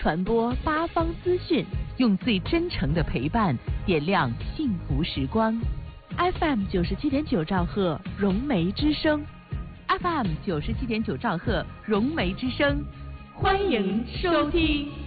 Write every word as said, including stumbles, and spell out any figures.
传播八方资讯，用最真诚的陪伴点亮幸福时光。F M 九十七点九兆赫，融媒之声。F M 九十七点九兆赫，融媒之声，欢迎收听。